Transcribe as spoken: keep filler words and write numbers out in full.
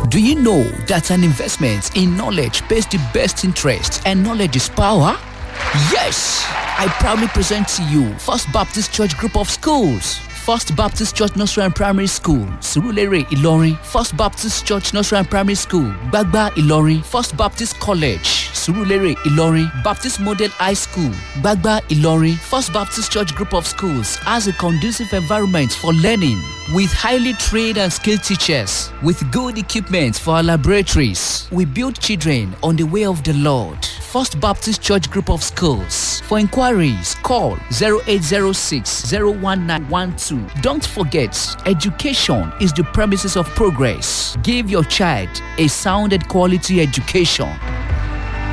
Do you know that an investment in knowledge pays the best interest and knowledge is power? Yes! I proudly present to you First Baptist Church Group of Schools. First Baptist Church Nursery and Primary School, Surulere, Ilorin. First Baptist Church Nursery and Primary School, Gbagba, Ilorin. First Baptist College, Surulere, Ilorin. Baptist Model High School, Gbagba, Ilorin. First Baptist Church Group of Schools has a conducive environment for learning with highly trained and skilled teachers with good equipment for our laboratories. We build children on the way of the Lord. First Baptist Church Group of Schools. For inquiries, call zero eight zero six, zero one nine one two. Don't forget, education is the premises of progress. Give your child a sound and quality education.